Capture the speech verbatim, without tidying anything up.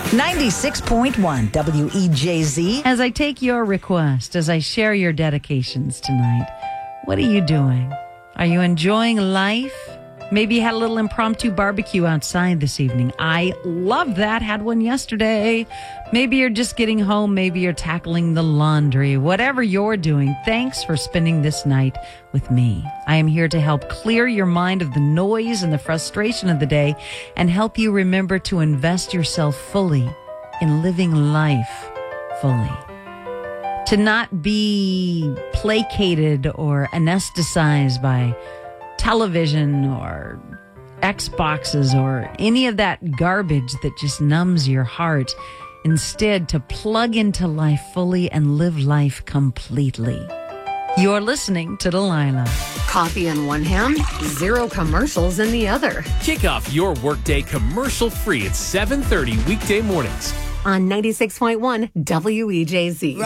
ninety-six point one W E J Z. As I take your request, as I share your dedications tonight, what are you doing? Are you enjoying life? Maybe you had a little impromptu barbecue outside this evening. I love that. Had one yesterday. Maybe you're just getting home. Maybe you're tackling the laundry. Whatever you're doing, thanks for spending this night with me. I am here to help clear your mind of the noise and the frustration of the day and help you remember to invest yourself fully in living life fully. To not be placated or anesthetized by television or Xboxes or any of that garbage that just numbs your heart. Instead, to plug into life fully and live life completely. You're listening to Delilah. Coffee in one hand, zero commercials in the other. Kick off your workday commercial-free at seven thirty weekday mornings On ninety-six point one W E J Z.